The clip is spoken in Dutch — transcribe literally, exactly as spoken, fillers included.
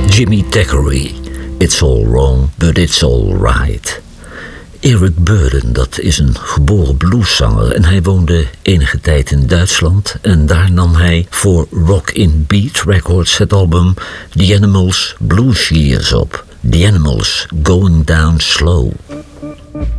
Jimmy Thackeray, It's All Wrong, But It's All Right. Eric Burdon, dat is een geboren blueszanger en hij woonde enige tijd in Duitsland en daar nam hij voor Rock in Beat Records het album The Animals Blues Years op. The Animals Going Down Slow.